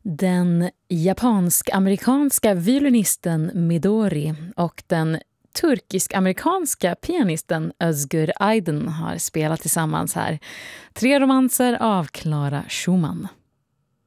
Den japansk-amerikanska violinisten Midori och den turkisk-amerikanska pianisten Özgür Aydın har spelat tillsammans här. 3 romanser av Clara Schumann.